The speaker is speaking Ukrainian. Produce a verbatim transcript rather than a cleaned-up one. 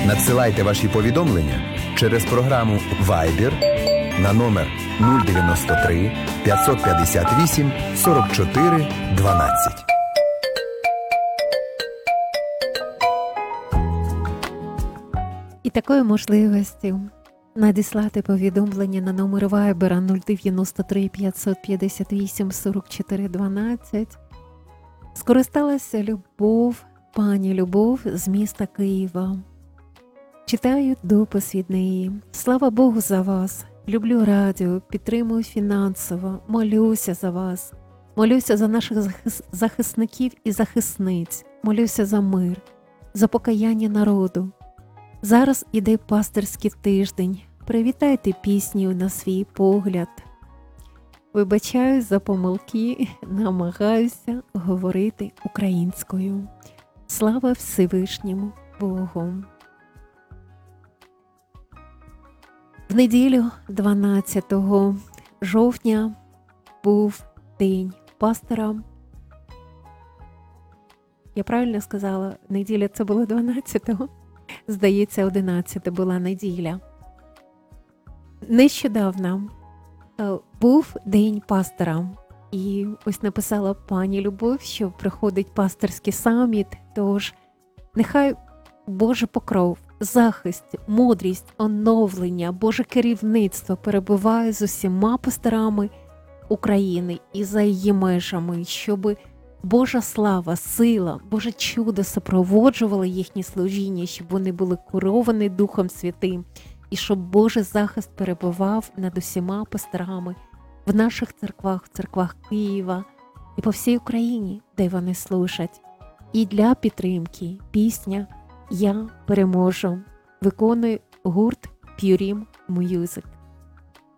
Надсилайте ваші повідомлення через програму Viber на номер нуль дев'яносто три п'ятсот п'ятдесят вісім сорок чотири дванадцять. І такою можливістю надіслати повідомлення на номер Viber нуль дев'яносто три п'ятсот п'ятдесят вісім сорок чотири дванадцять скористалася Любов, пані Любов з міста Києва. Читаю допис від неї. Слава Богу за вас. Люблю радіо, підтримую фінансово, молюся за вас. Молюся за наших захис... захисників і захисниць. Молюся за мир, за покаяння народу. Зараз іде пастирський тиждень. Привітайте пісню на свій погляд. Вибачаюсь за помилки, намагаюся говорити українською. Слава Всевишньому Богу. В неділю дванадцятого жовтня був день пастора. Я правильно сказала? Неділя це було дванадцятого? Здається, одинадцята була неділя. Нещодавно був день пастора. І ось написала пані Любов, що приходить пасторський саміт, тож нехай Божий покров, захист, мудрість, оновлення, Боже керівництво перебуває з усіма пасторами України і за її межами, щоб Божа слава, сила, Боже чудо супроводжували їхнє служіння, щоб вони були керовані Духом Святим, і щоб Божий захист перебував над усіма пасторами в наших церквах, в церквах Києва і по всій Україні, де вони служать. І для підтримки пісня «Я переможу» виконує гурт Purim Music.